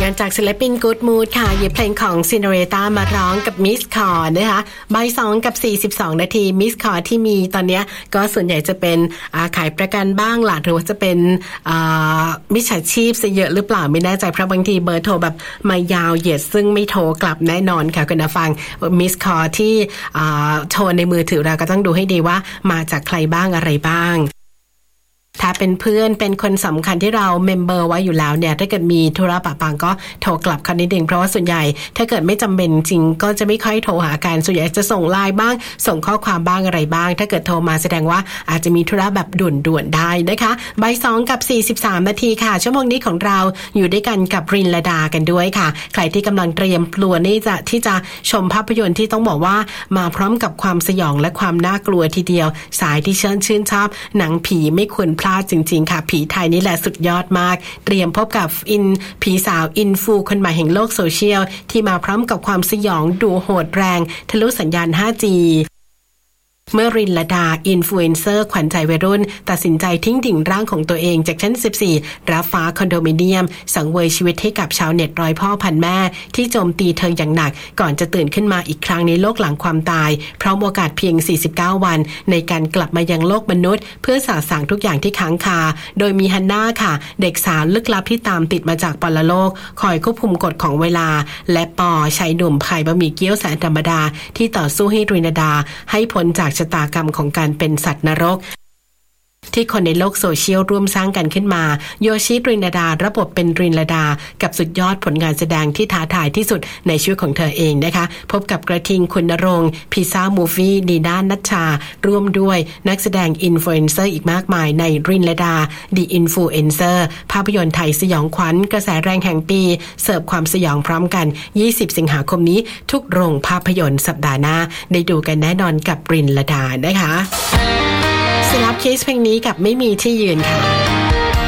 งานจากศิลปิน Good Mood ค่ะหยิบเพลงของซินเดอเรลล่ามาร้องกับมิสคอร์นะคะบ่าย2กับ42นาทีมิสคอร์ที่มีตอนนี้ก็ส่วนใหญ่จะเป็นขายประกันบ้างหล่ะหรือว่าจะเป็นมิจฉาชีพซะเยอะหรือเปล่าไม่แน่ใจเพราะบางทีเบอร์โทรแบบมายาวเหยียดซึ่งไม่โทรกลับแน่นอนค่ะคุณผู้ฟังมิสคอร์ที่โทรในมือถือเราก็ต้องดูให้ดีว่ามาจากใครบ้างอะไรบ้างถ้าเป็นเพื่อนเป็นคนสำคัญที่เราเมมเบอร์ไว้อยู่แล้วเนี่ยถ้าเกิดมีธุระปะปังก็โทรกลับเขานิดนึงเพราะว่าส่วนใหญ่ถ้าเกิดไม่จำเป็นจริงก็จะไม่ค่อยโทรหากันส่วนใหญ่จะส่งไลน์บ้างส่งข้อความบ้างอะไรบ้างถ้าเกิดโทรมาแสดงว่าอาจจะมีธุระแบบด่วนๆได้นะคะบ่าย2กับ43นาทีค่ะชั่วโมงนี้ของเราอยู่ด้วยกันกับรินลดากันด้วยค่ะใครที่กำลังเตรียมปลัวนี่ที่จะชมภาพยนตร์ที่ต้องบอกว่ามาพร้อมกับความสยองและความน่ากลัวทีเดียวสายที่ชื่นชอบหนังผีไม่ควรพลาดจริงๆค่ะผีไทยนี่แหละสุดยอดมากเตรียมพบกับผีสาวอินฟูคนใหม่แห่งโลกโซเชียลที่มาพร้อมกับความสยองดูโหดแรงทะลุสัญญาณ 5Gเมื่อรินลดาอินฟลูเอนเซอร์ขวัญใจวัยรุ่นตัดสินใจทิ้งดิ่งร่างของตัวเองจากชั้น14รับฟ้าคอนโดมิเนียมสังเวยชีวิตให้กับชาวเน็ตร้อยพ่อพันแม่ที่โจมตีเธออย่างหนักก่อนจะตื่นขึ้นมาอีกครั้งในโลกหลังความตายพร้อมโอกาสเพียง49วันในการกลับมายังโลกมนุษย์เพื่อสาสางทุกอย่างที่ค้างคาโดยมีฮันน่าค่ะเด็กสาวลึกลับที่ตามติดมาจากปรโลกคอยควบคุมกฎของเวลาและปอชายหนุ่มขายบะหมี่เกี๊ยวแสนธรรมดาที่ต่อสู้ให้รินลดาให้พ้นจากชะตากรรมของการเป็นสัตว์นรกที่คนในโลกโซเชียลร่วมสร้างกันขึ้นมาโยชิรินลดารับบทเป็นรินลดากับสุดยอดผลงานแสดงที่ท้าทายที่สุดในชีวิตของเธอเองนะคะพบกับกระทิงคุณณรงค์พิซซ่ามูฟี่ดีน่านัชชาร่วมด้วยนักแสดงอินฟลูเอนเซอร์อีกมากมายในรินลดา The Influencer ภาพยนตร์ไทยสยองขวัญกระแสแรงแห่งปีเสิร์ฟความสยองพร้อมกัน20สิงหาคมนี้ทุกโรงภาพยนตร์สัปดาห์หน้าได้ดูกันแน่นอนกับรินลดานะคะสลับเคสเพลงนี้กับไม่มีที่ยืนค่ะ